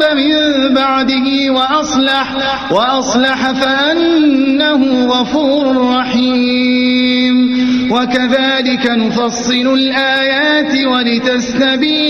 من بعده وأصلح فأنه غفور رحيم. وكذلك نفصل الآيات ولتستبين